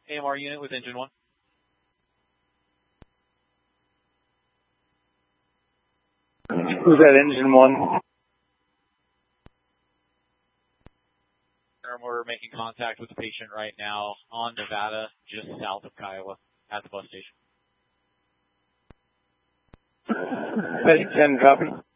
AMR unit with engine 1. Who's that engine 1? We're making contact with the patient right now on Nevada, just south of Kiowa, at the bus station. Medic 10, copy.